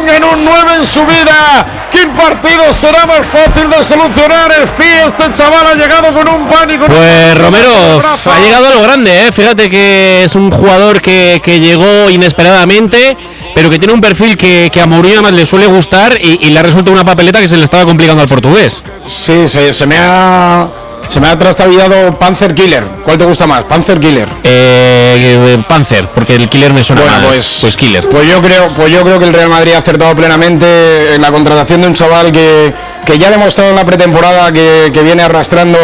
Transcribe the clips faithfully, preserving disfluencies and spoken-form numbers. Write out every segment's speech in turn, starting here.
pongan un nueve en su vida. ¿Qué partido será más fácil de solucionar? El P I, este chaval ha llegado con un pánico. Pues Romero ha llegado a lo grande, ¿eh? Fíjate que es un jugador que, que llegó inesperadamente, pero que tiene un perfil que, que a Mourinho además le suele gustar y, y le ha resultado una papeleta que se le estaba complicando al portugués. Sí, se, se me ha... Se me ha trastabillado Panzer Killer. ¿Cuál te gusta más? Panzer Killer. Eh, Panzer, porque el Killer me suena bueno, más. Pues, pues Killer. Pues yo creo, pues yo creo que el Real Madrid ha acertado plenamente en la contratación de un chaval que, que ya ha demostrado en la pretemporada que, que viene arrastrando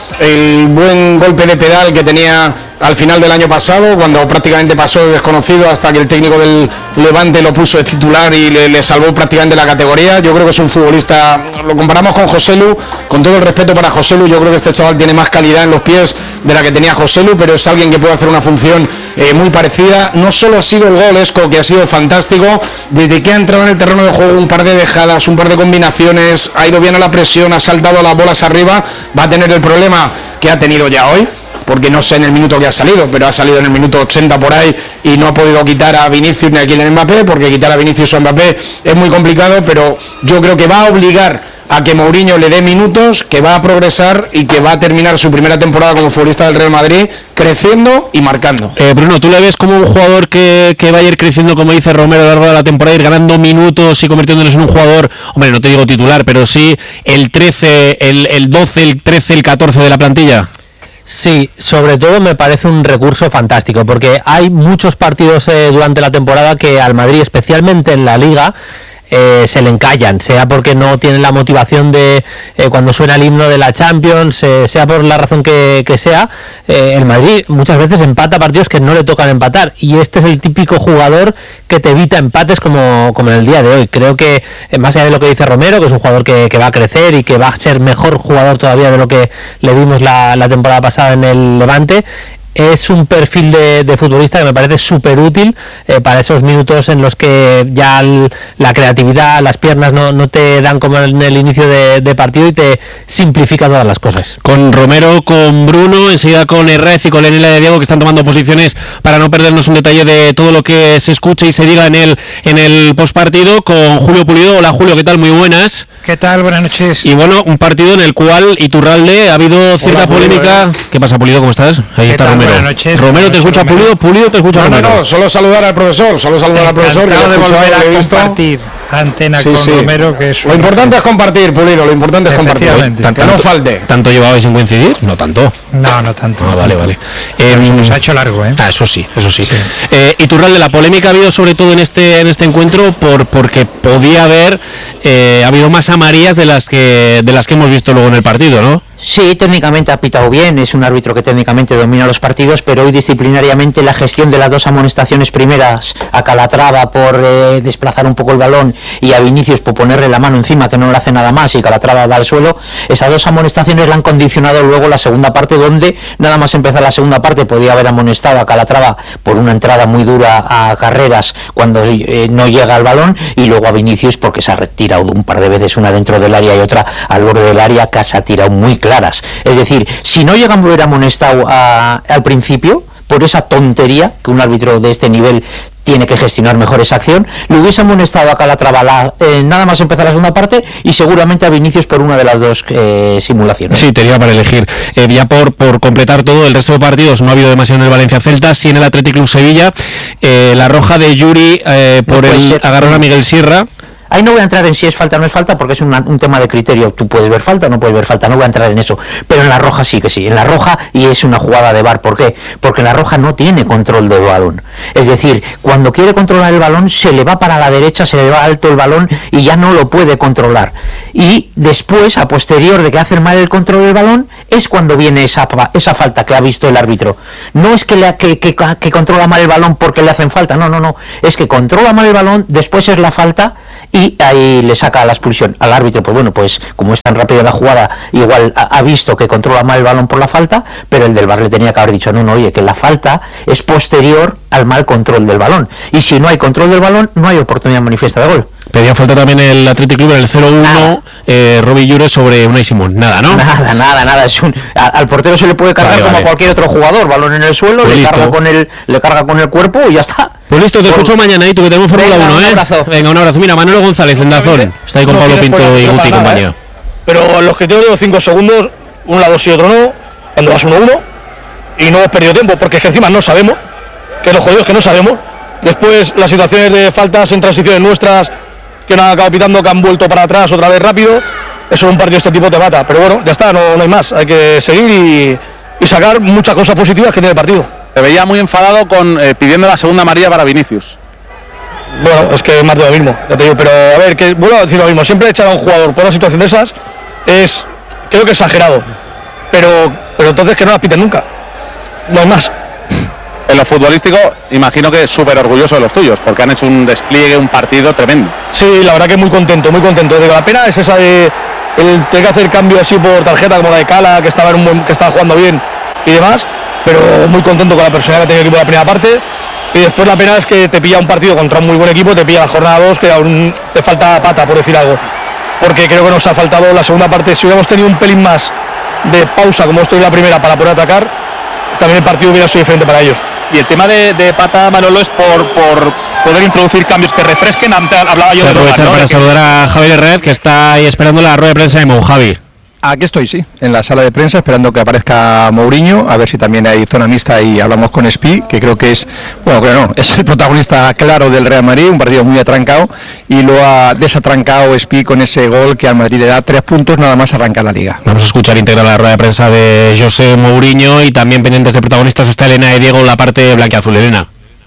el buen golpe de pedal que tenía al final del año pasado, cuando prácticamente pasó de desconocido hasta que el técnico del Levante lo puso de titular y le, le salvó prácticamente la categoría. Yo creo que es un futbolista, lo comparamos con Joselu, con todo el respeto para Joselu, yo creo que este chaval tiene más calidad en los pies de la que tenía Joselu, pero es alguien que puede hacer una función eh, muy parecida. No solo ha sido el gol Esco, que ha sido fantástico, desde que ha entrado en el terreno de juego, un par de dejadas, un par de combinaciones, ha ido bien a la presión, ha saltado las bolas arriba, va a tener el problema que ha tenido ya hoy, porque no sé en el minuto que ha salido, pero ha salido en el minuto ochenta por ahí y no ha podido quitar a Vinicius ni a Kylian Mbappé, porque quitar a Vinicius o a Mbappé es muy complicado, pero yo creo que va a obligar a que Mourinho le dé minutos, que va a progresar y que va a terminar su primera temporada como futbolista del Real Madrid creciendo y marcando. Eh, Bruno, ¿tú le ves como un jugador que, que va a ir creciendo, como dice Romero, a lo largo de la temporada, ir ganando minutos y convirtiéndonos en un jugador, hombre, no te digo titular, pero sí el trece, el, el doce, el trece, el catorce de la plantilla? Sí, sobre todo me parece un recurso fantástico, porque hay muchos partidos eh, durante la temporada que al Madrid, especialmente en la Liga, Eh, se le encallan, sea porque no tienen la motivación de eh, cuando suena el himno de la Champions, eh, sea por la razón que, que sea, eh, el Madrid muchas veces empata partidos que no le tocan empatar, y este es el típico jugador que te evita empates como, como en el día de hoy. Creo que, eh, más allá de lo que dice Romero, que es un jugador que, que va a crecer y que va a ser mejor jugador todavía de lo que le vimos la, la temporada pasada en el Levante, es un perfil de, de futbolista que me parece súper útil eh, para esos minutos en los que ya el, la creatividad, las piernas no, no te dan como en el inicio de, de partido y te simplifica todas las cosas. Con Romero, con Bruno, enseguida con Herrez y con Lenila de Diego, que están tomando posiciones para no perdernos un detalle de todo lo que se escuche y se diga en el en el postpartido, con Julio Pulido. Hola Julio, ¿qué tal? Muy buenas. ¿Qué tal? Buenas noches. Y bueno, un partido en el cual Iturralde ha habido cierta Hola, polémica. Pulido, ¿eh? ¿Qué pasa, Pulido? ¿Cómo estás? Ahí está Romero. Buenas noches. Romero te escucha, Romero. Pulido, Pulido te escucha, no, Romero. No, no, solo saludar al profesor, solo saludar al profesor. Encantado de volver a compartir antena sí, con sí. Romero, que es lo importante es compartir, Pulido, lo importante es compartir, Tan, que no falte. ¿Tanto llevabais sin coincidir? No tanto. No, no tanto. Ah, no vale, tanto. vale. Eh, se nos ha hecho largo, ¿eh? Ah, eso sí, eso sí. sí. Eh, Iturralde, la polémica ha habido sobre todo en este en este encuentro por porque podía haber eh, habido más amarillas de las que de las que hemos visto luego en el partido, ¿no? Sí, técnicamente ha pitado bien, es un árbitro que técnicamente domina los partidos, pero hoy disciplinariamente la gestión de las dos amonestaciones primeras a Calatrava por eh, desplazar un poco el balón y a Vinicius por ponerle la mano encima, que no le hace nada más, y Calatrava va al suelo, esas dos amonestaciones le han condicionado luego la segunda parte, donde nada más empezar la segunda parte podía haber amonestado a Calatrava por una entrada muy dura a Carreras cuando eh, no llega al balón, y luego a Vinicius porque se ha retirado un par de veces, una dentro del área y otra al borde del área, que se ha tirado muy claro. Es decir, si no llegan a haber amonestado a, al principio por esa tontería, que un árbitro de este nivel tiene que gestionar mejor esa acción, le hubiese amonestado a Calatrava la, eh, nada más empezar la segunda parte, y seguramente a Vinicius por una de las dos eh, simulaciones. Sí, tenía para elegir. Eh, ya por, por completar todo, el resto de partidos no ha habido demasiado en el Valencia-Celta, sí en el Athletic Club Sevilla, eh, la roja de Yuri eh, por no el agarrón a Miguel Sierra. Ahí no voy a entrar en si es falta o no es falta, porque es una, un tema de criterio. Tú puedes ver falta o no puedes ver falta, no voy a entrar en eso. Pero en la roja sí que sí, en la roja, y es una jugada de V A R. ¿Por qué? Porque en la roja no tiene control del balón. Es decir, cuando quiere controlar el balón, se le va para la derecha, se le va alto el balón y ya no lo puede controlar. Y después, a posterior de que hace mal el control del balón, es cuando viene esa, esa falta que ha visto el árbitro. No es que, le, que, que, que controla mal el balón porque le hacen falta, no, no, no. Es que controla mal el balón, después es la falta, y ahí le saca la expulsión al árbitro. Pues bueno, pues como es tan rápido la jugada, igual ha, ha visto que controla mal el balón por la falta, pero el del V A R le tenía que haber dicho, no, no, oye, que la falta es posterior al mal control del balón, y si no hay control del balón, no hay oportunidad manifiesta de gol. Pedía falta también el Athletic Club en el cero uno, eh, Robbie Llures sobre Unai Simón. Nada, ¿no? Nada, nada, nada. Es un, a, al portero se le puede cargar vale, como vale. a cualquier otro jugador, balón en el suelo, pues le listo. carga con el le carga con el cuerpo y ya está. Pues listo, te Por... escucho mañana y tú que tenemos Fórmula uno, ¿eh? Un abrazo. Venga, un abrazo. Mira, Manolo González en Dazón. Está ahí con no Pablo Pinto y Guti y compañía. ¿eh? Pero los que tengo cinco segundos, un lado sí, otro no, cuando vas uno uno, y no hemos perdido tiempo, porque es que encima no sabemos, que los jodidos que no sabemos. Después las situaciones de faltas en transiciones nuestras, que nos han acabado pitando, que han vuelto para atrás otra vez rápido, eso en un partido de este tipo te mata. Pero bueno, ya está, no, no hay más, hay que seguir y, y sacar muchas cosas positivas que tiene el partido. Te veía muy enfadado con eh, pidiendo la segunda amarilla para Vinicius. Bueno, es que es más de lo mismo, ya te digo, pero a ver, que vuelvo a decir lo mismo, siempre echar a un jugador por una situación de esas es, creo que exagerado, pero, pero entonces que no las piten nunca, no hay más. En lo futbolístico, imagino que es súper orgulloso de los tuyos, porque han hecho un despliegue, un partido tremendo. Sí, la verdad que muy contento, muy contento. Digo, la pena es esa de el tener que hacer cambio así por tarjeta, como la de Cala, que estaba, en un buen, que estaba jugando bien y demás, pero muy contento con la personalidad que tenía el equipo de la primera parte. Y después la pena es que te pilla un partido contra un muy buen equipo, te pilla la jornada dos, que aún te falta pata, por decir algo. Porque creo que nos ha faltado la segunda parte. Si hubiéramos tenido un pelín más de pausa, como estoy en la primera, para poder atacar, también el partido hubiera sido diferente para ellos. Y el tema de, de pata, Manolo, es por, por poder introducir cambios que refresquen. Hablaba yo de aprovechar ¿no? para que... saludar a Javier Herrera, que está ahí esperando la rueda de prensa de Mou. Javi. Aquí estoy, sí, en la sala de prensa esperando que aparezca Mourinho, a ver si también hay zona mixta y hablamos con Espi, que creo que es, bueno, creo no, es el protagonista claro del Real Madrid, un partido muy atrancado y lo ha desatrancado Espi con ese gol que al Madrid le da tres puntos nada más arrancar la Liga. Vamos a escuchar íntegra la rueda de prensa de José Mourinho y también pendientes de protagonistas está Elena y Diego en la parte blanquiazul. Elena.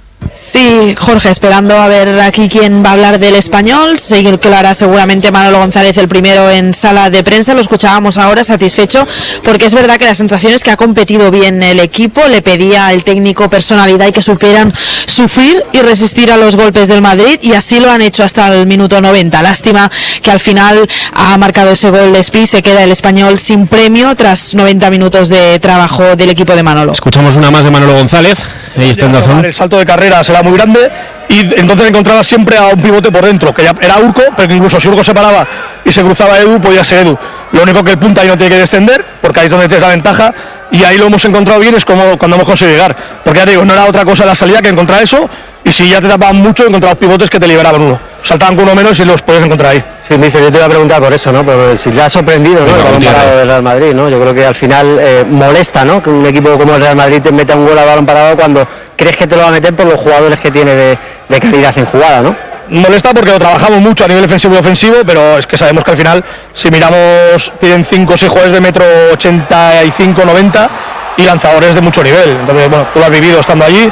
Sí, Jorge, esperando a ver aquí quién va a hablar del Español. Sí, que lo hará seguramente Manolo González el primero en sala de prensa. Lo escuchábamos ahora satisfecho porque es verdad que la sensación es que ha competido bien el equipo. Le pedía al técnico personalidad y que supieran sufrir y resistir a los golpes del Madrid y así lo han hecho hasta el minuto noventa. Lástima que al final ha marcado ese gol Espi. Se queda el Español sin premio tras noventa minutos de trabajo del equipo de Manolo. Escuchamos una más de Manolo González. Ahí está en Dazón. El salto de carrera será muy grande y entonces encontraba siempre a un pivote por dentro, que ya era Urco, pero que incluso si Urco se paraba y se cruzaba Edu, podía ser Edu. Lo único que el punta ahí no tiene que descender, porque ahí es donde tienes la ventaja, y ahí lo hemos encontrado bien, es como cuando hemos conseguido llegar. Porque ya te digo, no era otra cosa la salida que encontrar eso, y si ya te tapaban mucho, encontrabas pivotes que te liberaban uno. Saltaban con uno menos y los podías encontrar ahí. Sí, mister, yo te iba a preguntar por eso, ¿no? Pero si le ha sorprendido, ¿no? El balón parado del Real Madrid, ¿no? Yo creo que al final eh, molesta, ¿no? Que un equipo como el Real Madrid te meta un gol a balón parado cuando crees que te lo va a meter por los jugadores que tiene de, de calidad en jugada, ¿no? Molesta porque lo trabajamos mucho a nivel defensivo y ofensivo, pero es que sabemos que al final, si miramos, tienen cinco o seis jugadores de metro ochenta y cinco, noventa y lanzadores de mucho nivel. Entonces, bueno, tú lo has vivido estando allí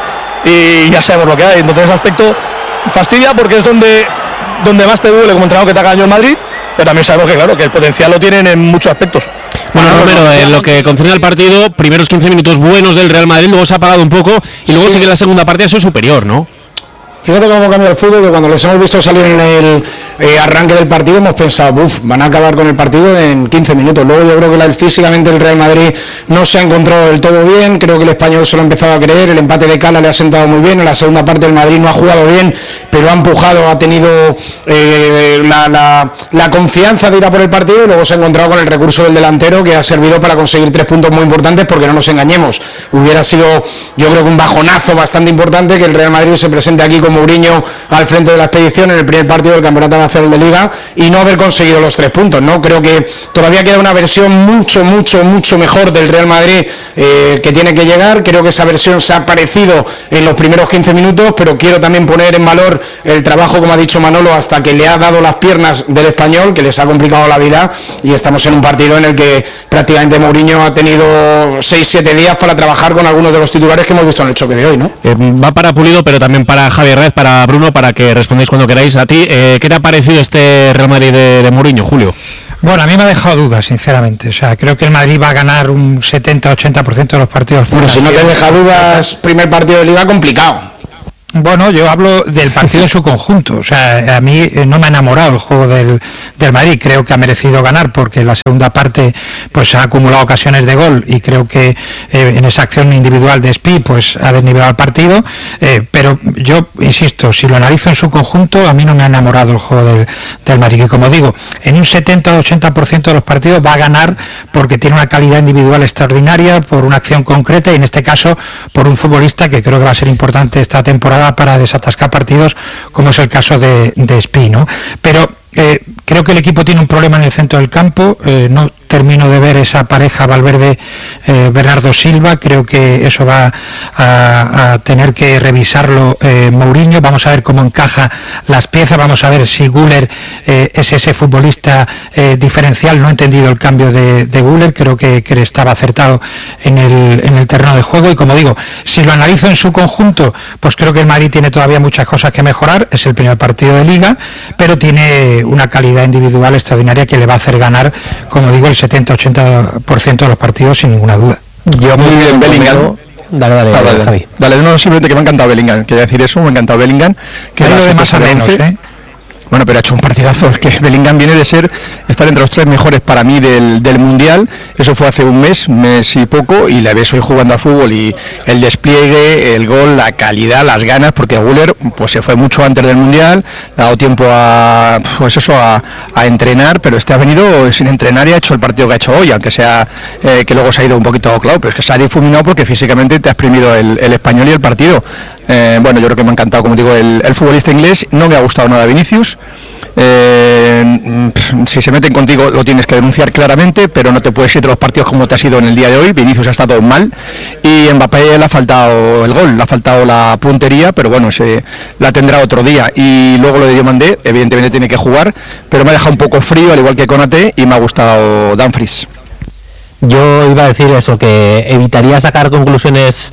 y ya sabemos lo que hay. Entonces, ese aspecto fastidia porque es donde, donde más te duele como entrenador que te ha ganado el Madrid, pero también sabemos que, claro, que el potencial lo tienen en muchos aspectos. Bueno, Romero, en lo que concierne al partido, primeros quince minutos buenos del Real Madrid, luego se ha apagado un poco y luego sí que la segunda parte ha sido superior, ¿no? Fíjate cómo cambia el fútbol, que cuando les hemos visto salir en el eh, arranque del partido hemos pensado, uff, van a acabar con el partido en quince minutos. Luego yo creo que la, físicamente el Real Madrid no se ha encontrado del todo bien, creo que el Español se lo ha empezado a creer, el empate de Cala le ha sentado muy bien, en la segunda parte el Madrid no ha jugado bien, pero ha empujado, ha tenido eh, la, la, la confianza de ir a por el partido y luego se ha encontrado con el recurso del delantero que ha servido para conseguir tres puntos muy importantes, porque no nos engañemos, hubiera sido yo creo que un bajonazo bastante importante que el Real Madrid se presente aquí con Mourinho al frente de la expedición en el primer partido del Campeonato Nacional de Liga y no haber conseguido los tres puntos, ¿no? Creo que todavía queda una versión mucho, mucho, mucho mejor del Real Madrid eh, que tiene que llegar. Creo que esa versión se ha parecido en los primeros quince minutos, pero quiero también poner en valor el trabajo, como ha dicho Manolo, hasta que le ha dado las piernas del Español, que les ha complicado la vida, y estamos en un partido en el que prácticamente Mourinho ha tenido seis siete días para trabajar con algunos de los titulares que hemos visto en el choque de hoy, ¿no? Eh, va para Pulido, pero también para Javier Rez, para Bruno, para que respondáis cuando queráis. A ti, eh, ¿qué te ha parecido este Real Madrid de, de Mourinho, Julio? Bueno, a mí me ha dejado dudas, sinceramente. O sea, creo que el Madrid va a ganar un setenta a ochenta por ciento de los partidos. Bueno, si no te deja dudas, primer partido de Liga complicado. Bueno, yo hablo del partido en su conjunto. O sea, a mí no me ha enamorado el juego del, del Madrid. Creo que ha merecido ganar porque en la segunda parte pues ha acumulado ocasiones de gol y creo que eh, en esa acción individual de Espi pues ha desnivelado el partido. Eh, pero yo insisto, si lo analizo en su conjunto, a mí no me ha enamorado el juego del, del Madrid. Y como digo, en un setenta o ochenta por ciento de los partidos va a ganar porque tiene una calidad individual extraordinaria, por una acción concreta y en este caso por un futbolista que creo que va a ser importante esta temporada, temporada para desatascar partidos, como es el caso de, de Spi, ¿no? Pero eh, creo que el equipo tiene un problema en el centro del campo, eh, no termino de ver esa pareja Valverde-Bernardo eh, Silva, creo que eso va a, a tener que revisarlo eh, Mourinho, vamos a ver cómo encaja las piezas, vamos a ver si Güler eh, es ese futbolista eh, diferencial, no he entendido el cambio de, de Güler, creo que, que estaba acertado en el, en el terreno de juego, y como digo, si lo analizo en su conjunto, pues creo que el Madrid tiene todavía muchas cosas que mejorar, es el primer partido de Liga, pero tiene una calidad individual extraordinaria que le va a hacer ganar, como digo, el setenta a ochenta por ciento de los partidos sin ninguna duda. Yo muy bien Bellingham. Dale, dale, ah, dale, dale, Javi. Dale, no, simplemente que me ha encantado Bellingham, quería decir eso, me ha encantado Bellingham. Que ha ido de más a menos, ¿eh? Bueno, pero ha hecho un partidazo, es que Bellingham viene de ser, estar entre los tres mejores para mí del, del Mundial, eso fue hace un mes, mes y poco, y le ves hoy jugando al fútbol, y el despliegue, el gol, la calidad, las ganas, porque Güler pues se fue mucho antes del Mundial, ha dado tiempo a, pues eso, a, a entrenar, pero este ha venido sin entrenar y ha hecho el partido que ha hecho hoy, aunque sea, eh, que luego se ha ido un poquito, claro, pero es que se ha difuminado porque físicamente te ha exprimido el, el español y el partido. Eh, bueno, yo creo que me ha encantado, como digo, el, el futbolista inglés, no me ha gustado nada Vinicius. Eh, si se meten contigo lo tienes que denunciar claramente, pero no te puedes ir de los partidos como te ha sido en el día de hoy. Vinicius ha estado mal y Mbappé le ha faltado el gol, le ha faltado la puntería, pero bueno, se la tendrá otro día. Y luego lo de Diomandé, evidentemente tiene que jugar, pero me ha dejado un poco frío, al igual que Konaté, y me ha gustado Dumfries. Yo iba a decir eso, que evitaría sacar conclusiones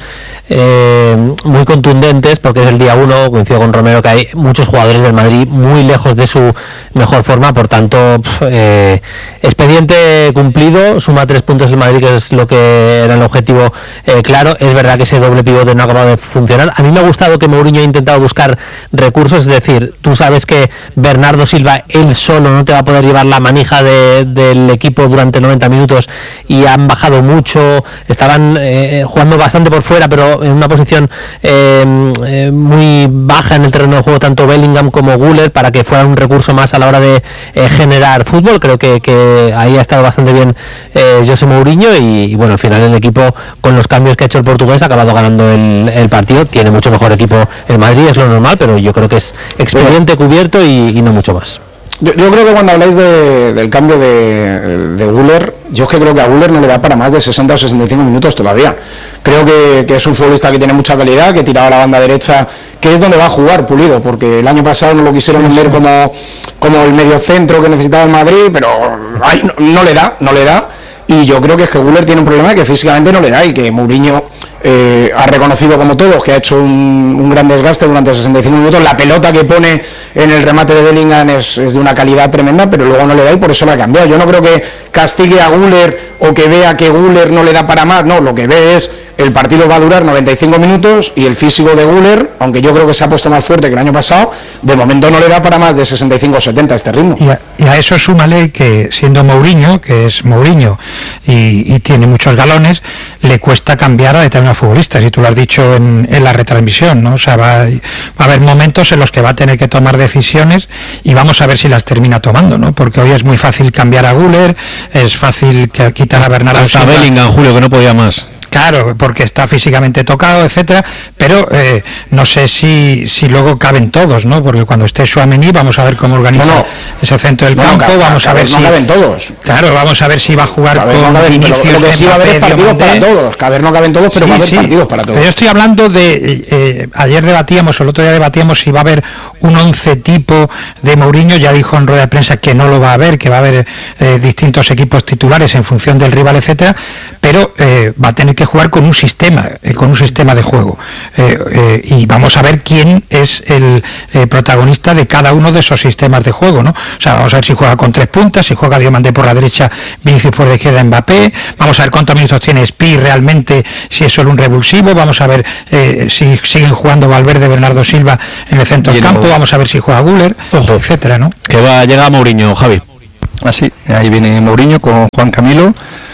eh, muy contundentes, porque es el día uno, coincido con Romero, que hay muchos jugadores del Madrid muy lejos de su mejor forma, por tanto, pf, eh, expediente cumplido, suma tres puntos el Madrid, que es lo que era el objetivo eh, claro. Es verdad que ese doble pivote no ha acabado de funcionar. A mí me ha gustado que Mourinho ha intentado buscar recursos, es decir, tú sabes que Bernardo Silva, él solo no te va a poder llevar la manija de, del equipo durante noventa minutos, y han bajado mucho, estaban eh, jugando bastante por fuera, pero en una posición eh, eh, muy baja en el terreno de juego, tanto Bellingham como Güler, para que fuera un recurso más a la hora de eh, generar fútbol. Creo que, que ahí ha estado bastante bien eh, José Mourinho, y, y bueno, al final el equipo, con los cambios que ha hecho el portugués, ha acabado ganando el, el partido. Tiene mucho mejor equipo el Madrid, es lo normal, pero yo creo que es expediente cubierto y, y no mucho más. Yo, yo creo que cuando habláis de, del cambio de, de Güler, yo es que creo que a Güler no le da para más de sesenta o sesenta y cinco minutos todavía. Creo que, que es un futbolista que tiene mucha calidad, que tiraba a la banda derecha, que es donde va a jugar Pulido, porque el año pasado no lo quisieron vender sí, sí. como, como el medio centro que necesitaba el Madrid, pero ay, no, no le da, no le da. Y yo creo que es que Güler tiene un problema que físicamente no le da, y que Mourinho eh, ha reconocido, como todos, que ha hecho un, un gran desgaste durante sesenta y cinco minutos. La pelota que pone en el remate de Bellingham es, es de una calidad tremenda, pero luego no le da, y por eso lo ha cambiado. Yo no creo que castigue a Güler o que vea que Güler no le da para más, no, lo que ve es el partido va a durar noventa y cinco minutos, y el físico de Güler, aunque yo creo que se ha puesto más fuerte que el año pasado, de momento no le da para más de sesenta y cinco o setenta este ritmo. Y a, y a eso súmale que, siendo Mourinho, que es Mourinho y, y tiene muchos galones, le cuesta cambiar a determinados futbolistas, y tú lo has dicho en, en la retransmisión, ¿no? O sea, va, va a haber momentos en los que va a tener que tomar decisiones, y vamos a ver si las termina tomando, ¿no? Porque hoy es muy fácil cambiar a Güler, es fácil que, quitar a Bernardo Silva. Hasta Bellingham, Julio, que no podía más. Claro, porque está físicamente tocado, etcétera, pero eh, no sé si si luego caben todos, ¿no? Porque cuando esté Tchouaméni vamos a ver cómo organiza no, no. ese centro del no, campo, no, vamos a ver no si caben todos. Claro, vamos a ver si va a jugar caber, con no caben, Vinicius, lo, lo que sí va a haber partidos para todos, caber no caben todos, pero sí, va a haber sí. partidos para todos. Pero yo estoy hablando de eh, ayer debatíamos, o el otro día debatíamos si va a haber un once tipo de Mourinho. Ya dijo en rueda de prensa que no lo va a haber, que va a haber eh, distintos equipos titulares en función del rival, etcétera, pero eh, va a tener que jugar con un sistema Eh, con un sistema de juego, eh, eh, y vamos a ver quién es el eh, protagonista de cada uno de esos sistemas de juego, ¿no? O sea, vamos a ver si juega con tres puntas, si juega Diomandé por la derecha, Vinicius por la izquierda, Mbappé, vamos a ver cuántos minutos tiene Spi realmente, si es solo un revulsivo, vamos a ver eh, si siguen jugando Valverde, Bernardo Silva en el centro del campo, vamos a ver si juega Güler, etcétera, ¿no? Que va a llegar Mourinho, Javi. Así, ahí viene Mourinho con Juan Camilo.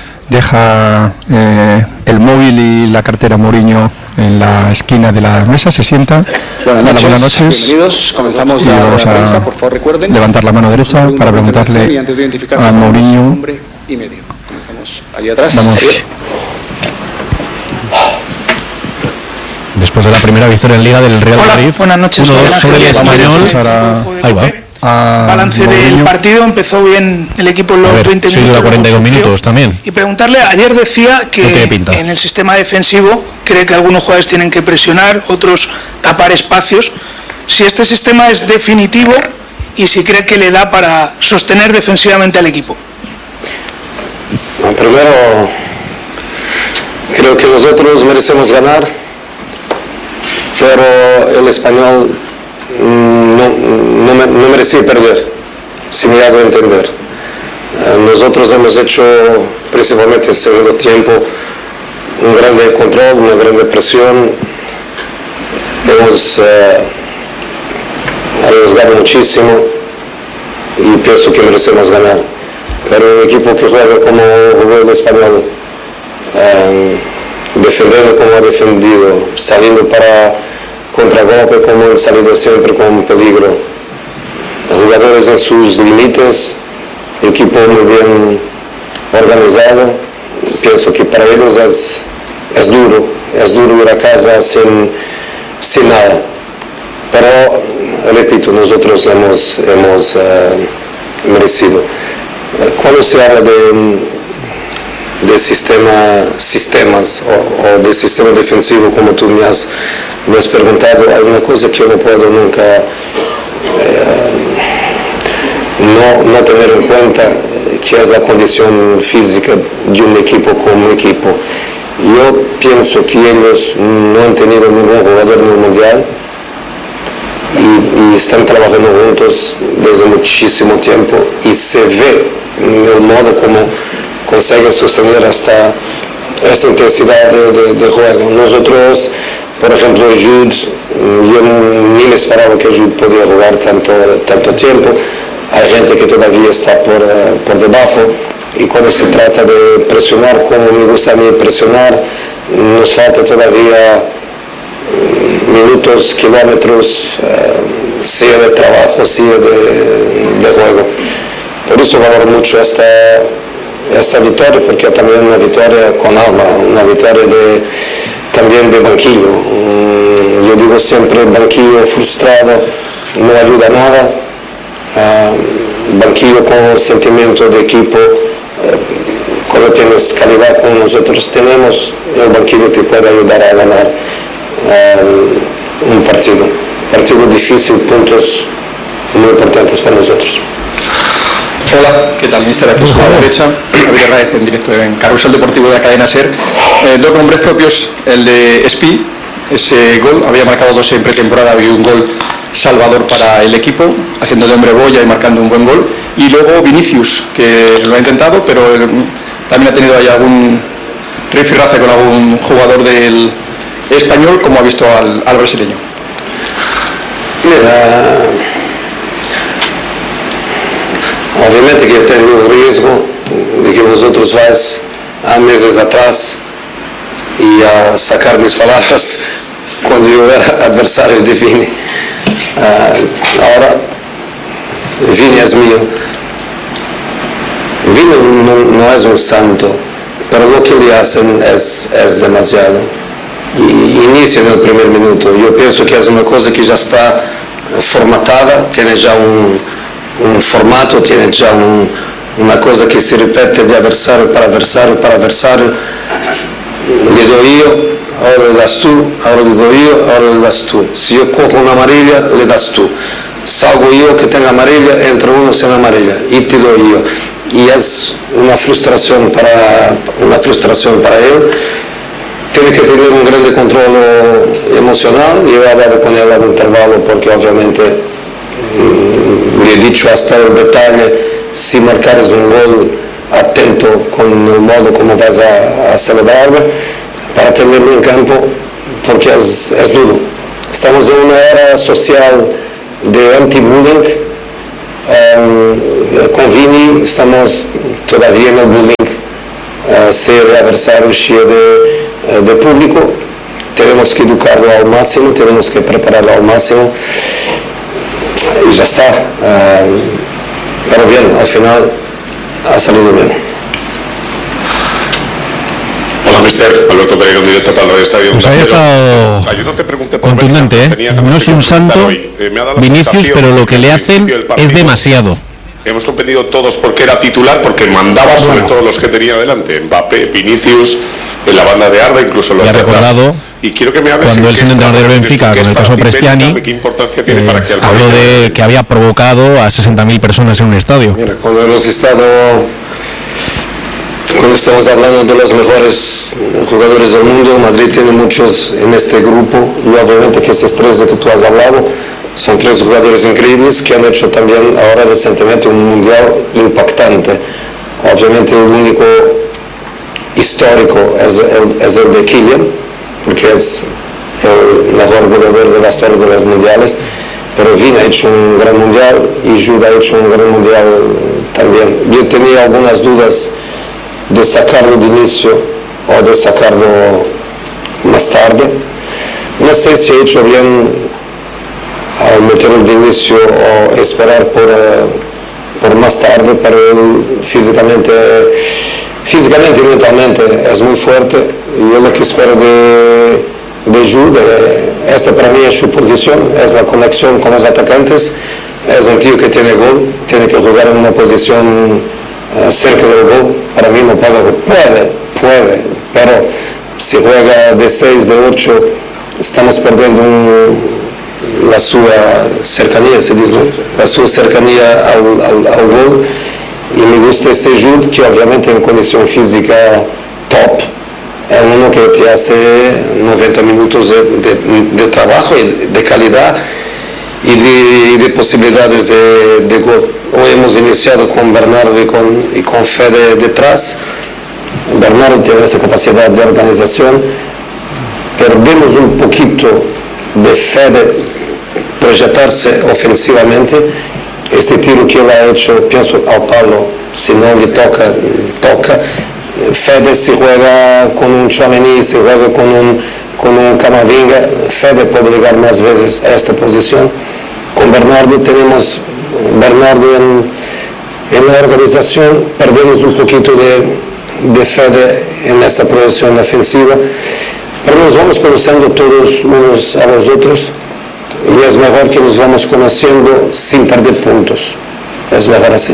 Deja eh, el móvil y la cartera Mourinho en la esquina de la mesa, se sienta. Buenas noches, buenas noches. Bienvenidos. Comenzamos la vamos a prensa, por favor, recuerden. Levantar la mano derecha para preguntarle a Mourinho. Nombre y medio. Comenzamos allí atrás. Vamos. después de la primera victoria en Liga del Real Hola, Madrid. buenas noches. uno dos sobre el Español. Ahí va. Balance del partido, empezó bien el equipo en los ver, veinte sí, minutos. cuarenta y dos minutos también. Y preguntarle, ayer decía que no en el sistema defensivo cree que algunos jugadores tienen que presionar, otros tapar espacios. Si este sistema es definitivo y si cree que le da para sostener defensivamente al equipo. Bueno, primero, creo que nosotros merecemos ganar, pero el Español no, no, no merecía perder, si me hago entender. Nosotros hemos hecho, principalmente en el segundo tiempo, un grande control, una grande presión. Hemos eh, arriesgado muchísimo y pienso que merecemos ganar. Pero un equipo que juega como jugó el Español, eh, defendiendo como ha defendido, saliendo para contragolpe como han salido siempre con peligro, los jugadores en sus límites, equipo muy bien organizado. Pienso que para ellos es, es duro, es duro ir a casa sin, sin nada. Pero, repito, nosotros hemos, hemos eh, merecido. Cuando se habla de, de sistema, sistemas o, o de sistema defensivo, como tú me has, me has preguntado, hay una cosa que yo no puedo nunca eh, no, no tener en cuenta, que es la condición física de un equipo como equipo. Yo pienso que ellos no han tenido ningún jugador en el Mundial y, y están trabajando juntos desde muchísimo tiempo y se ve en el modo como consiguen sostener hasta esta intensidad de, de, de juego. Nosotros, por ejemplo, Jude, yo ni me esperaba que Jude podía jugar tanto, tanto tiempo. Hay gente que todavía está por, uh, por debajo y cuando se trata de presionar, como me gusta a mí presionar, nos falta todavía minutos, kilómetros, uh, sea de trabajo, sea de, de juego. Por eso valoro mucho esta, esta victoria, porque también una victoria con alma, una victoria de, también de banquillo. Um, yo digo siempre, banquillo frustrado no ayuda a nada. Uh, banquillo con sentimiento de equipo, uh, cuando tienes calidad como nosotros tenemos, el banquillo te puede ayudar a ganar uh, un partido. Partido difícil, puntos muy importantes para nosotros. Hola, ¿qué tal, mister? Aquí a la derecha, Javier Herráez, en directo en Carrusel Deportivo de la cadena SER. Eh, dos nombres propios, el de Espi, ese gol, había marcado dos en pretemporada y un gol salvador para el equipo, haciendo de hombre boya y marcando un buen gol. Y luego Vinicius, que lo ha intentado, pero también ha tenido ahí algún rifirrafe con algún jugador del Español, como ha visto al, al brasileño. Mira, obviamente que yo tengo el riesgo de que vosotros vais a meses atrás y a sacar mis palabras cuando yo era adversario de Vini. Uh, ahora, Vini es mío. Vini no, no es un santo, pero lo que le hacen es, es demasiado. Y inicia en el primer minuto. Yo pienso que es una cosa que ya está formatada, tiene ya un, un formato, tiene ya un, una cosa que se repite de adversario para adversario para adversario. Le doy yo, ahora le das tú, ahora le doy yo, ahora le das tú. Si yo cojo una amarilla, le das tú. Salgo yo que tenga amarilla, entra uno sin amarilla y te doy yo. Y es una frustración para, una frustración para él. Tiene que tener un gran control emocional. Yo he hablado con él al intervalo porque obviamente mmm, le he dicho hasta el detalle, si marcares un gol, atento con el modo como vas a, a celebrarlo, para tenerlo en campo, porque es, es duro. Estamos en una era social de anti-bullying. Um, con Vini estamos todavía en el bullying, uh, sea de adversario, sea de, uh, de público. Tenemos que educarlo al máximo, tenemos que prepararlo al máximo y ya está. Uh, pero bien, al final ha salido bien. Hola, mister Alberto Pereira, en directo para el Radio Estadio. Pues ahí ha estado no te pregunté por contundente, ¿eh? No es un santo eh, Vinicius, pero lo que le hacen es demasiado. Hemos comprendido todos por qué era titular, porque mandaba sobre todos los que tenía delante. Mbappé, Vinicius, en la banda de Arda, incluso los de atrás. Recordado y quiero que me hables cuando él siendo entrenador del Benfica, con el caso Prestiani, ¿qué importancia tiene eh, para que habló de que había provocado a sesenta mil personas en un estadio. Mira, cuando hemos estado, cuando estamos hablando de los mejores jugadores del mundo, Madrid tiene muchos en este grupo, y obviamente que esos tres de que tú has hablado son tres jugadores increíbles que han hecho también ahora recientemente un mundial impactante. Obviamente el único histórico es el, es el de Kylian, porque es el mejor goleador de la historia de los mundiales, pero Vini ha hecho un gran mundial y Jude ha hecho un gran mundial también. Yo tenía algunas dudas de sacarlo de inicio o de sacarlo más tarde. No sé si he hecho bien al meterlo de inicio o esperar por, uh, por más tarde, pero él físicamente, físicamente y mentalmente es muy fuerte, y yo lo que espero de, de Jude, esta para mí es su posición, es la conexión con los atacantes, es un tío que tiene gol, tiene que jugar en una posición uh, cerca del gol, para mí no puede, puede, puede, pero si juega de seis, de ocho, estamos perdiendo un la su cercanía, se dice, ¿no? La su cercanía al, al, al gol, y me gusta ese Jude, que obviamente en condición física top, es uno que te hace noventa minutos de, de, de trabajo y de, de calidad y de, y de posibilidades de, de gol. Hoy hemos iniciado con Bernardo y con, y con Fede detrás. Bernardo tiene esa capacidad de organización, perdemos un poquito de Fede proyectarse ofensivamente. Este tiro que él ha hecho, pienso al palo, si no le toca, toca. Fede si juega con un Tchouaméni, si juega con un, con un Camavinga, Fede puede llegar más veces a esta posición. Con Bernardo tenemos Bernardo en, en la organización, perdemos un poquito de, de Fede en esta proyección ofensiva, pero nos vamos conociendo todos unos a los otros, y es mejor que nos vamos conociendo sin perder puntos, es mejor así.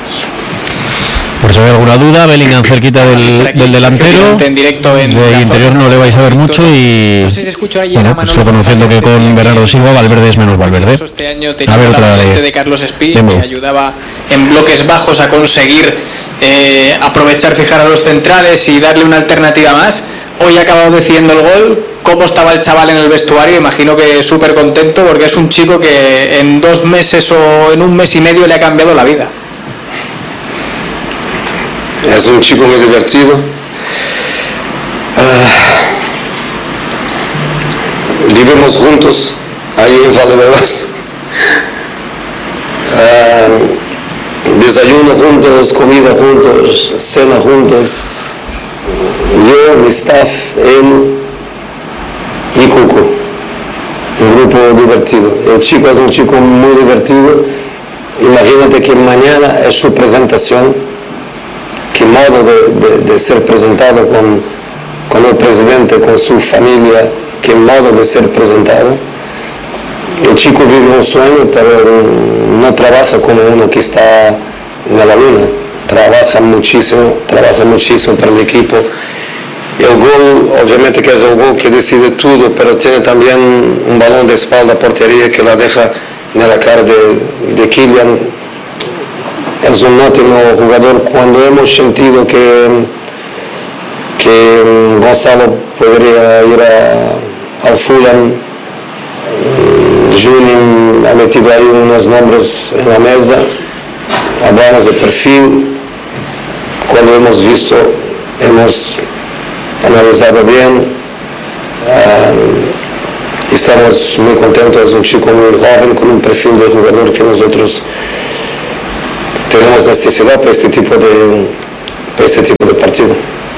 Por si hay alguna duda, Bellingham cerquita del, del delantero, en directo en de interior no le vais a ver mucho, y no sé si escucho ahí bueno, pues reconociendo que con Bernardo Silva Valverde es menos Valverde. Este año tenía a ver, otra la de, de Carlos Espí, que ayudaba en bloques bajos a conseguir eh, aprovechar, fijar a los centrales y darle una alternativa más. Hoy ha acabado decidiendo el gol. ¿Cómo estaba el chaval en el vestuario? Imagino que súper contento, porque es un chico que en dos meses o en un mes y medio le ha cambiado la vida. Es un chico muy divertido. Uh, vivimos juntos ahí en Valdebebas. Uh, desayuno juntos, comida juntos, cena juntos. Yo, mi staff, él y Cuco. Un grupo divertido. El chico es un chico muy divertido. Imagínate que mañana es su presentación. Qué modo de, de, de ser presentado con, con el presidente, con su familia, qué modo de ser presentado. El chico vive un sueño, pero no trabaja como uno que está en la luna. Trabaja muchísimo, trabaja muchísimo para el equipo. El gol, obviamente que es el gol que decide todo, pero tiene también un balón de espalda a portería que la deja en la cara de, de Kylian. Es un ótimo jugador. Cuando hemos sentido que, que Gonzalo podría ir a, al Fulham, Juni ha metido ahí unos nombres en la mesa, hablamos de perfil. Cuando hemos visto, hemos analizado bien, uh, estamos muy contentos. Es un chico muy joven con un perfil de jugador que nosotros tenemos necesidad para este tipo de, para este tipo de partido.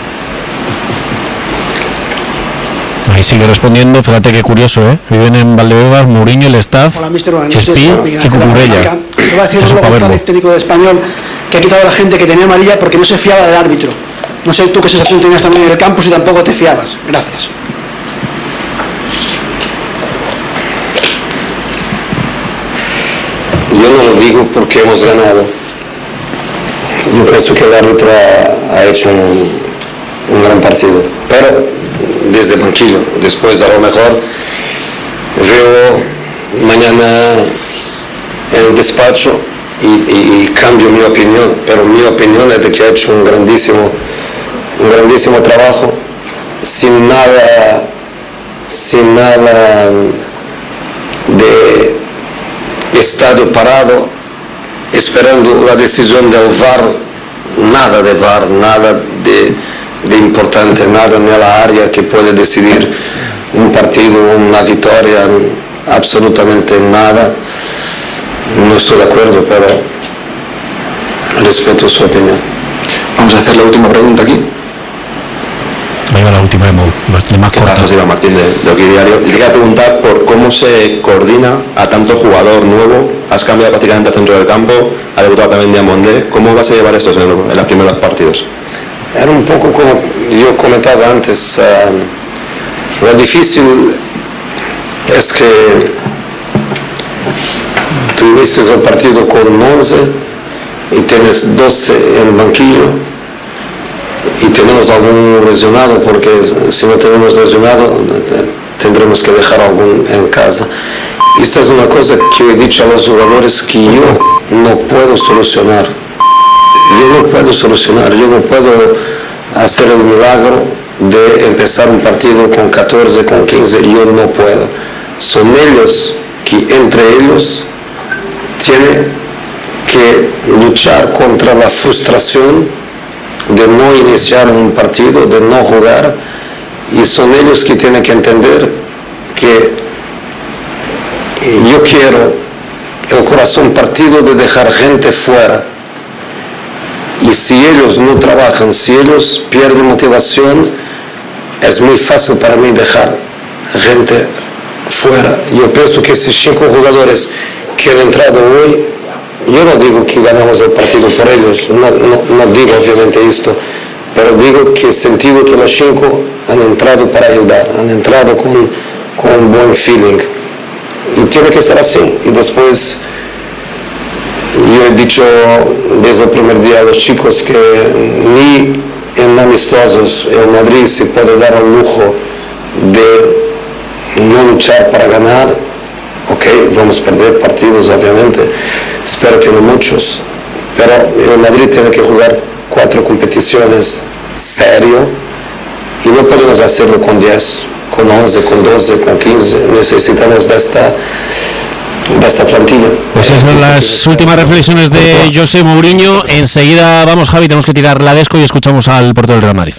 Ahí sigue respondiendo, fíjate qué curioso, ¿eh? Viven en Valdebebas, Mourinho, el staff, Espí y Cucurella. Te va a decir González, técnico de Español, que ha quitado a la gente que tenía amarilla porque no se fiaba del árbitro. No sé tú qué sensación tenías también en el campo, si tampoco te fiabas. Gracias. Yo no lo digo porque hemos ganado. Yo pienso que el árbitro ha, ha hecho un, un gran partido, pero desde el banquillo. Después a lo mejor veo mañana en el despacho y, y, y cambio mi opinión, pero mi opinión es de que ha hecho un grandísimo, un grandísimo trabajo, sin nada, sin nada de estado parado, esperando la decisión del V A R, nada de V A R, nada de, de importante, nada en la área que puede decidir un partido, una victoria, absolutamente nada. No estoy de acuerdo, pero respeto su opinión. Vamos a hacer la última pregunta aquí. Ahí va la última de Mou, bastante más corta. José Iván Martín de, de Aquí Diario. Y quería preguntar por cómo se coordina a tanto jugador nuevo. Has cambiado prácticamente al centro del campo, ha debutado también Diamondé. ¿Cómo vas a llevar esto en, en los primeros partidos? Era un poco como yo comentaba antes. Uh, lo difícil es que tú inicias el partido con once y tienes doce en el banquillo y tenemos algún lesionado, porque si no tenemos lesionado tendremos que dejar algún en casa. Esta es una cosa que he dicho a los jugadores que yo no puedo solucionar. Yo no puedo solucionar, yo no puedo hacer el milagro de empezar un partido con catorce, con quince, yo no puedo. Son ellos que entre ellos tienen que luchar contra la frustración de no iniciar un partido, de no jugar, y son ellos que tienen que entender que yo quiero el corazón partido de dejar gente fuera, y si ellos no trabajan, si ellos pierden motivación, es muy fácil para mí dejar gente fuera. Yo pienso que esos cinco jugadores que han entrado hoy, yo no digo que ganamos el partido por ellos, no, no, no digo obviamente esto, pero digo que he sentido que los cinco han entrado para ayudar, han entrado con, con buen feeling, y tiene que ser así. Y después yo he dicho desde el primer día a los chicos que ni en amistosos el Madrid se puede dar el lujo de no luchar para ganar. Ok, vamos a perder partidos obviamente, espero que no muchos, pero el Madrid tiene que jugar cuatro competiciones serio, y no podemos hacerlo con diez, con once, con doce, con quince. Necesitamos de esta, de esta plantilla. Pues esas son las últimas reflexiones de José Mourinho. Enseguida vamos, Javi, tenemos que tirar la desco y escuchamos al portero del Real Madrid.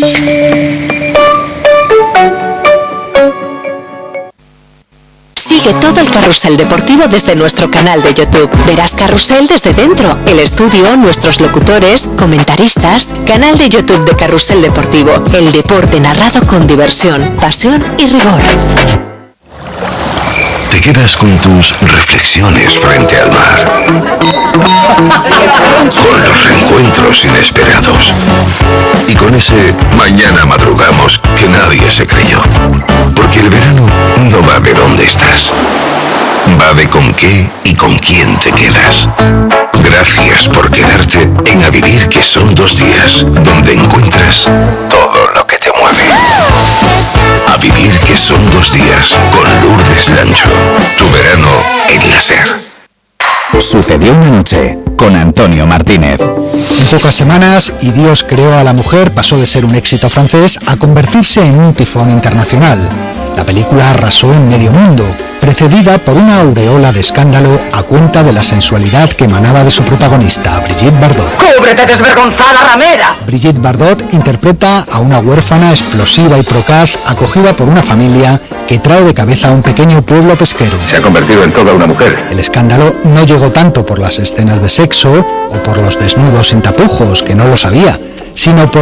Sigue todo el carrusel deportivo desde nuestro canal de YouTube. Verás Carrusel desde dentro, el estudio, nuestros locutores, comentaristas. Canal de YouTube de Carrusel Deportivo. El deporte narrado con diversión, pasión y rigor. Te quedas con tus reflexiones frente al mar, con los reencuentros inesperados y con ese mañana madrugamos que nadie se creyó. Porque el verano no va de dónde estás, va de con qué y con quién te quedas. Gracias por quedarte en A Vivir, que son dos días, donde encuentras todo lo que te mueve. A Vivir, que son dos días, con Lourdes Lancho. Tu verano en la SER. Sucedió una noche con Antonio Martínez. En pocas semanas, Y Dios creó a la mujer pasó de ser un éxito francés a convertirse en un tifón internacional. La película arrasó en medio mundo, precedida por una aureola de escándalo a cuenta de la sensualidad que emanaba de su protagonista, Brigitte Bardot. ¡Cúbrete, desvergonzada ramera! Brigitte Bardot interpreta a una huérfana explosiva y procaz acogida por una familia que trae de cabeza a un pequeño pueblo pesquero. Se ha convertido en toda una mujer. El escándalo no llegó tanto por las escenas de sexo o por los desnudos sin tapujos, que no lo sabía, sino por